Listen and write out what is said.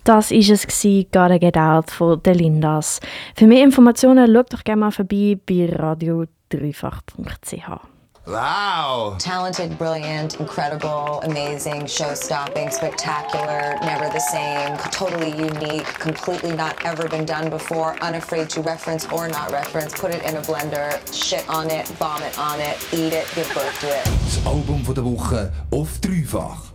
Das war es, «Gotta Get Out» von den Lindas. Für mehr Informationen schaut doch gerne mal vorbei bei radio3fach.ch. Wow! Talented, brilliant, incredible, amazing, show-stopping, spectacular, never the same, totally unique, completely not ever been done before, unafraid to reference or not reference, put it in a blender, shit on it, vomit on it, eat it, give birth to it. Das Album der Woche auf Dreifach.